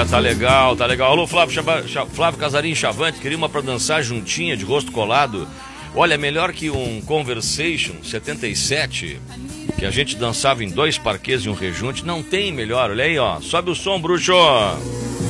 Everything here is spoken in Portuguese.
tá legal, tá legal. Alô, Flávio Casarim Chavante, queria uma pra dançar juntinha, de rosto colado. Olha, melhor que um Conversation 77, que a gente dançava em 2 parquês e um rejunte, não tem melhor. Olha aí, ó, sobe o som, bruxo.